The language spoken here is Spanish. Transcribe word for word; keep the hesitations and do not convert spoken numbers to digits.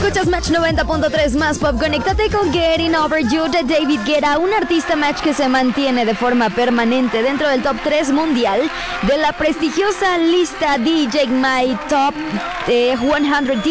Escuchas Match noventa punto tres más pop. Conéctate con Getting Over You de David Guetta, un artista Match que se mantiene de forma permanente dentro del top tres mundial de la prestigiosa lista D J My Top eh, cien